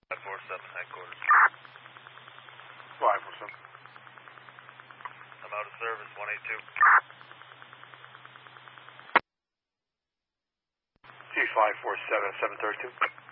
547 headquarters. 547. I'm out of service, 182. C547 732.